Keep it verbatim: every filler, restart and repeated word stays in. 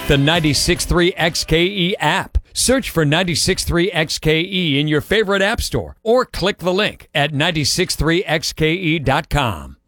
the ninety-six point three X K E app. Search for ninety-six point three X K E in your favorite app store or click the link at nine six three X K E dot com.